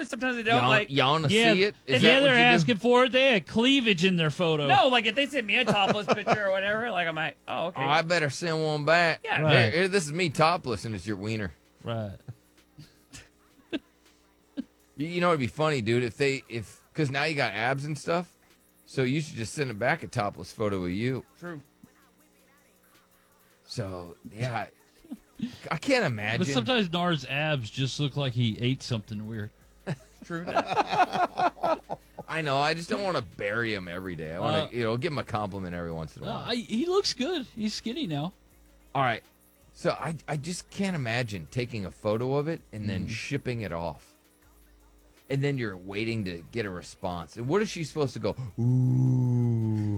sometimes they don't. You want to see it? Is yeah, that they're what you do? asking for it. They had cleavage in their photo. No, like if they send me a topless picture or whatever, like I'm like, oh, okay. Oh, I better send one back. Yeah. Right. Here, this is me topless, and it's your wiener. Right. You know, it'd be funny, dude, because now you got abs and stuff, so you should just send it back a topless photo of you. True. So, yeah, I can't imagine. But sometimes Nars' abs just look like he ate something weird. True. I know, I just don't want to bury him every day. I want to, give him a compliment every once in a while. He looks good. He's skinny now. All right, so I just can't imagine taking a photo of it and then shipping it off. And then you're waiting to get a response. And what is she supposed to go, ooh?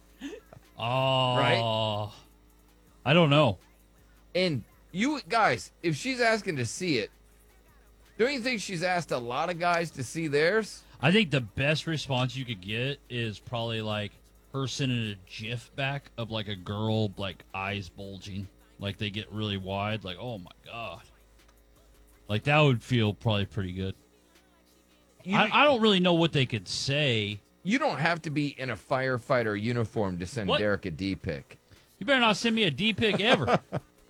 Oh. Right? I don't know. And you guys, if she's asking to see it, don't you think she's asked a lot of guys to see theirs? I think the best response you could get is probably like her sending a GIF back of like a girl, like eyes bulging. Like they get really wide. Like, oh my God. Like that would feel probably pretty good. I don't really know what they could say. You don't have to be in a firefighter uniform to send What? Derek a D-pic. You better not send me a D-pic ever.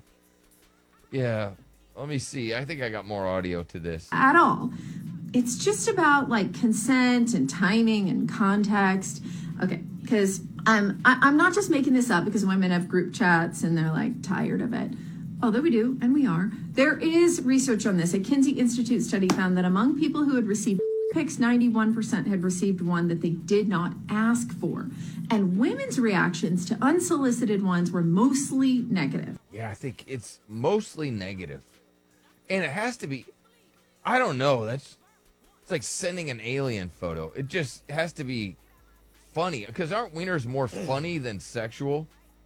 Yeah. Let me see. I think I got more audio to this. At all. It's just about like consent and timing and context. Okay, because I'm not just making this up because women have group chats and they're like tired of it. Although we do, and we are. There is research on this. A Kinsey Institute study found that among people who had received pics, 91% had received one that they did not ask for. And women's reactions to unsolicited ones were mostly negative. Yeah, I think it's mostly negative. And it has to be, I don't know, it's like sending an alien photo. It just has to be funny. Because aren't wieners more funny than sexual?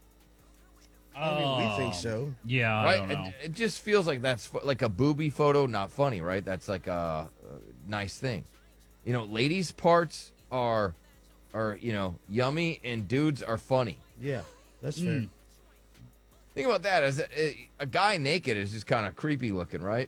I mean, we think so. Yeah, I Right? don't know. It just feels like that's like a booby photo, not funny, right? That's like a nice thing. You know, ladies' parts are yummy, and dudes are funny. Yeah, that's fair. Think about that. As a guy naked is just kind of creepy looking, right?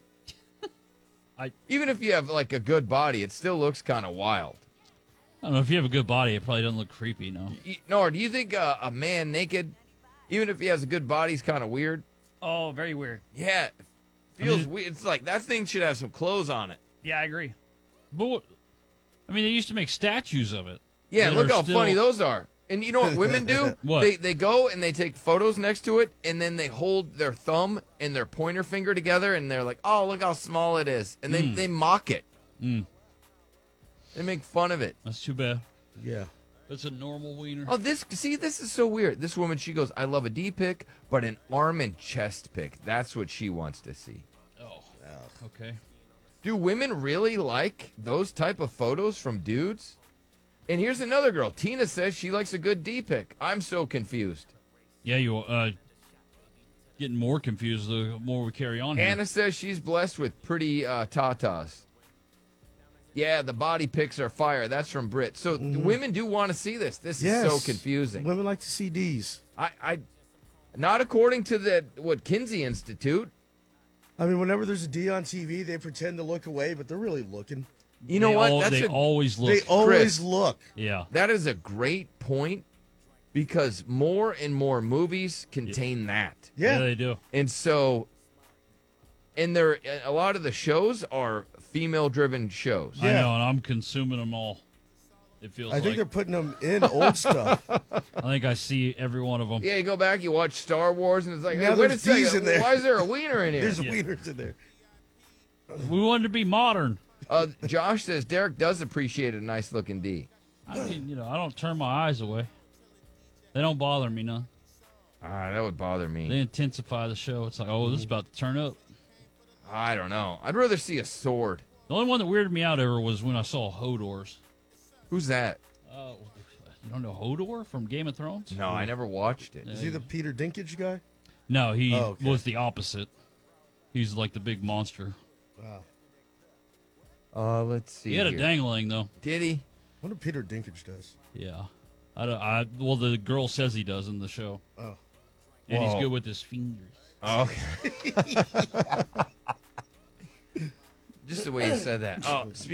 Even if you have like a good body, it still looks kind of wild. I don't know. If you have a good body, it probably doesn't look creepy, no. Nor, do you think a man naked, even if he has a good body, is kind of weird? Oh, very weird. Yeah, feels weird. It's like that thing should have some clothes on it. Yeah, I agree. But they used to make statues of it. Yeah, that look are how still- funny those are. And you know what women do? What? They go and they take photos next to it, and then they hold their thumb and their pointer finger together, and they're like, "Oh, look how small it is," and they mock it. They make fun of it. That's too bad. Yeah. That's a normal wiener. Oh, this is so weird. This woman, she goes, "I love a D pic, but an arm and chest pic. That's what she wants to see." Oh, okay. Do women really like those type of photos from dudes? And here's another girl. Tina says she likes a good D pic. I'm so confused. Yeah, you getting more confused the more we carry on here. Anna says she's blessed with pretty tatas. Yeah, the body pics are fire. That's from Brit. So women do want to see this. This is so confusing. Women like to see D's. I not according to what Kinsey Institute. I mean, whenever there's a D on TV, they pretend to look away, but they're really looking. You know what? They always look. They always Chris, look. Yeah. That is a great point because more and more movies contain that. Yeah, they do. And so, and a lot of the shows are female-driven shows. I know, and I'm consuming them all. It feels I think like. they're putting them in old stuff. I think I see every one of them. Yeah, you go back, you watch Star Wars, and it's like, Now hey, wait a there's D's second, in there. why is there a wiener in here? There's wieners in there. We wanted to be modern. Josh says Derek does appreciate a nice-looking D. I mean, I don't turn my eyes away. They don't bother me none. That would bother me. They intensify the show. It's like, oh, this is about to turn up. I don't know. I'd rather see a sword. The only one that weirded me out ever was when I saw Hodor's. Who's that? You don't know Hodor from Game of Thrones? No, I never watched it. Is he the Peter Dinklage guy? No, he okay. was the opposite. He's like the big monster. Wow. Let's see. He had a here. dangling, though. Did he? I wonder what Peter Dinklage does. Yeah. Well, the girl says he does in the show. Oh. And he's Whoa. good with his fingers. Okay. Just the way you said that. Oh,